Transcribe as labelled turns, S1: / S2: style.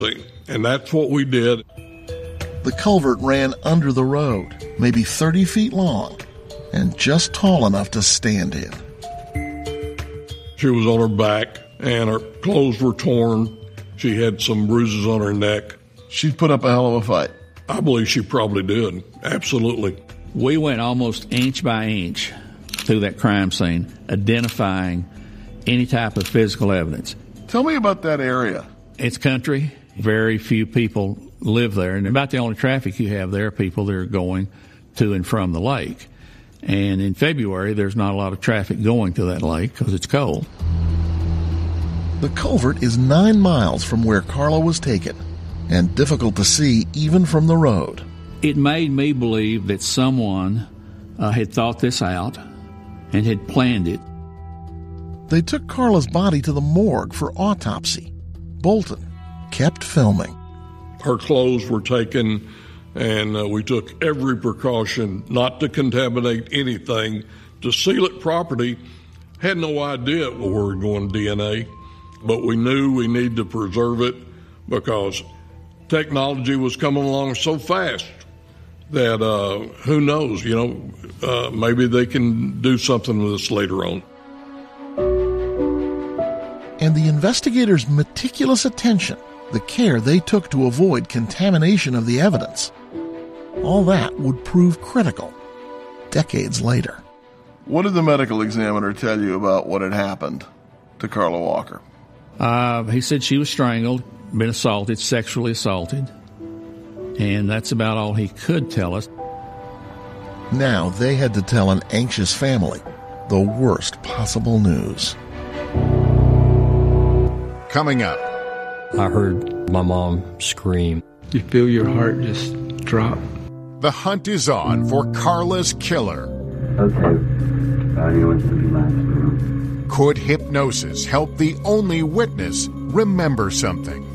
S1: And that's what we did.
S2: The culvert ran under the road, maybe 30 feet long, and just tall enough to stand in.
S1: She was on her back, and her clothes were torn. She had some bruises on her neck.
S2: She'd put up a hell of a fight.
S1: I believe she probably did. Absolutely.
S3: We went almost inch by inch through that crime scene, identifying any type of physical evidence.
S2: Tell me about that area.
S3: It's country. Very few people live there, and about the only traffic you have there are people that are going to and from the lake. And in February, there's not a lot of traffic going to that lake because it's cold.
S2: The culvert is 9 miles from where Carla was taken, and difficult to see even from the road.
S3: It made me believe that someone had thought this out and had planned it.
S2: They took Carla's body to the morgue for autopsy. Bolton kept filming.
S1: Her clothes were taken, and we took every precaution not to contaminate anything, to seal it properly. Had no idea we were going DNA, but we knew we needed to preserve it because technology was coming along so fast that who knows, maybe they can do something with this later on.
S2: And the investigators' meticulous attention, the care they took to avoid contamination of the evidence, all that would prove critical decades later. What did the medical examiner tell you about what had happened to Carla Walker?
S3: He said she was strangled, been assaulted, sexually assaulted, and that's about all he could tell us.
S2: Now they had to tell an anxious family the worst possible news.
S4: Coming up.
S5: I heard my mom scream.
S6: You feel your heart just drop.
S4: The hunt is on for Carla's killer.
S7: Okay, body wants to be last.
S4: Could hypnosis help the only witness remember something?